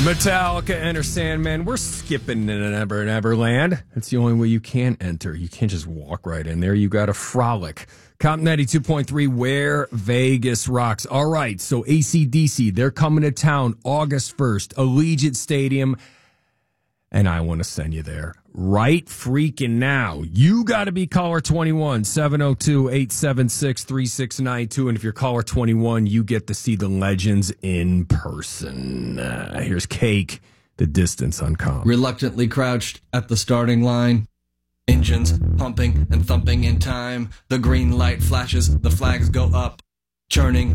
Metallica, Enter Sandman. We're skipping in Neverland. That's the only way you can enter. You can't just walk right in there. You got to frolic. Comp 92.3, where Vegas rocks. All right, so AC/DC, they're coming to town August 1st, Allegiant Stadium, and I want to send you there right freaking now. You got to be caller 21, 702-876-3692, and if you're caller 21, you get to see the legends in person. Here's Cake, The Distance on Comp. Reluctantly crouched at the starting line. Engines pumping and thumping in time. The green light flashes, the flags go up. Churning